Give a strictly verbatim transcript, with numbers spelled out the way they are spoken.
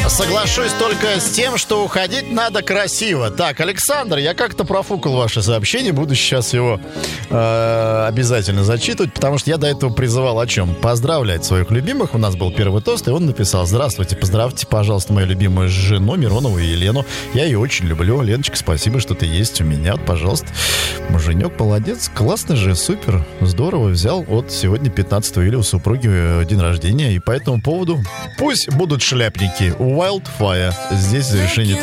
Соглашусь только с тем, что уходить надо красиво. Так, Александр, я как-то профукал ваше сообщение. Буду сейчас его э, обязательно зачитывать, потому что я до этого призывал о чем? Поздравлять своих любимых. У нас был первый тост, и он написал: здравствуйте, поздравьте, пожалуйста, мою любимую жену Миронову и Елену. Я ее очень люблю. Леночка, спасибо, что ты есть у меня. Вот, пожалуйста. Муженек молодец, классно же, супер, здорово. Взял вот сегодня пятнадцатого июля у супруги день рождения. И по этому поводу пусть будут шляпники. Wildfire. Здесь завершение